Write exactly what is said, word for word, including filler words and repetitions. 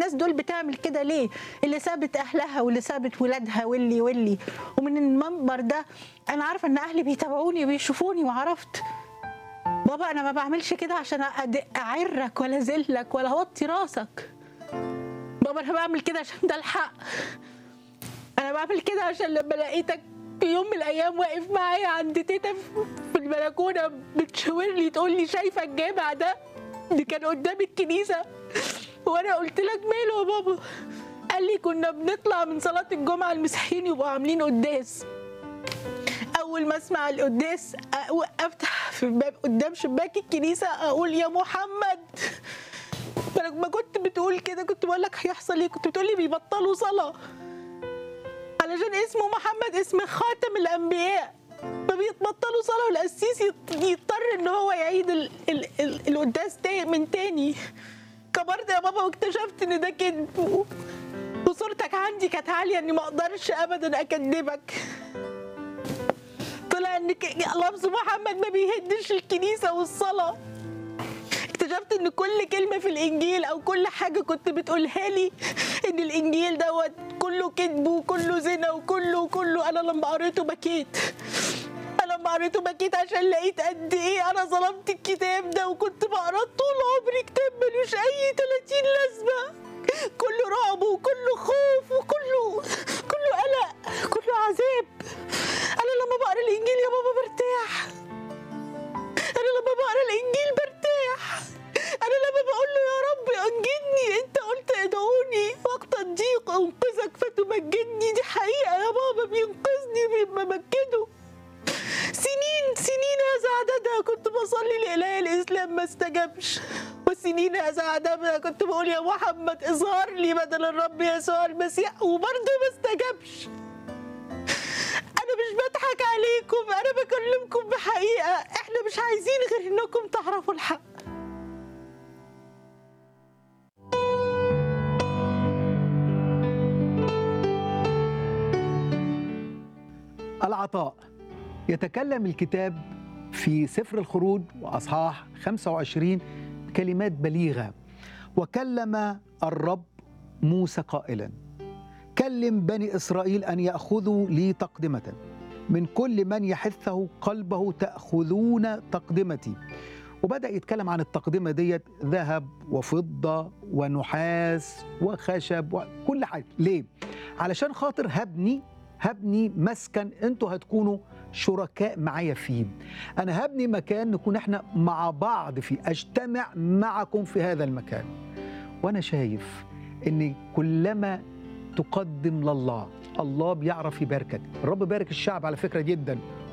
الناس دول بتعمل كده ليه؟ اللي سابت اهلها واللي سابت ولادها واللي واللي ومن المنبر ده انا عارفه ان اهلي بيتابعوني وبيشوفوني، وعرفت بابا انا ما بعملش كده عشان أد- اعرك ولا اذلك ولا اوطي راسك. بابا انا بعمل كده عشان ده الحق. انا بعمل كده عشان لما لقيتك في يوم من الايام واقف معايا عند تيتا في البلكونه بتشاور لي تقول لي شايفه الجامع ده اللي كان قدام الكنيسه، وانا قلت لك ماله يا بابا؟ قال لي كنا بنطلع من صلاه الجمعه المسيحيين يبقوا عاملين قداس. اول ما اسمع القداس افتح في الباب قدام شباك الكنيسه اقول يا محمد. لما كنت بتقول كده كنت بقول لك هيحصل ايه؟ كنت بتقول لي بيبطلوا صلاه علشان اسمه محمد اسم خاتم الانبياء، فبيتبطلوا صلاه والقسيس يضطر ان هو يعيد ال ال ال القداس تاني من تاني. كبرت يا بابا واكتشفت ان ده كذب، وصورتك عندي كانت عاليه اني ما اقدرش ابدا اكذبك. طلع ان لفظ محمد ما بيهدش الكنيسه والصلاه. اكتشفت ان كل كلمه في الانجيل او كل حاجه كنت بتقولها لي ان الانجيل دوت كله كذب وكله زنا وكله وكله. انا لما قريته بكيت، انا لما قريته بكيت عشان لقيت قد ايه انا ظلمت الكتاب ده، وكنت بقراه طول عمري كتاب ملوش اي تلاتين لازمه، كله رعب وكله خوف وكله كله قلق كله عذاب. انا لما بقرا الانجيل يا بابا برتاح، انا لما بقرا الانجيل برتاح، انا لما بقول له يا رب انجدني، انت قلت ادعوني وقت الضيق انقذك فتمجدني. دي حقيقه يا بابا، بينقذني بمجده. سنين سنين هذا عددها كنت بصلي لإله الاسلام ما استجابش، وسنين هذا عددها كنت بقول يا محمد اظهر لي بدل الرب يسوع المسيح، وبرضه ما استجابش. انا مش بضحك عليكم، انا بكلمكم بحقيقه. احنا مش عايزين غير انكم تعرفوا الحق. العطاء. يتكلم الكتاب في سفر الخروج وأصحاح خمسة وعشرين كلمات بليغة. وكلم الرب موسى قائلا: كلم بني إسرائيل أن يأخذوا لي تقدمة من كل من يحثه قلبه تأخذون تقدمتي. وبدأ يتكلم عن التقدمة ديت ذهب وفضة ونحاس وخشب وكل حاجة. ليه؟ علشان خاطر هبني هبني مسكن انتوا هتكونوا شركاء معايا فيه. انا هبني مكان نكون احنا مع بعض فيه، اجتمع معكم في هذا المكان. وانا شايف ان كلما تقدم لله الله بيعرف يباركك. الرب بارك الشعب على فكرة جدا،